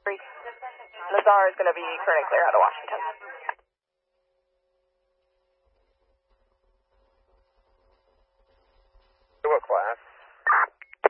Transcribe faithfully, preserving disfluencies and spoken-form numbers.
Nazar is going to be current and clear out of Washington.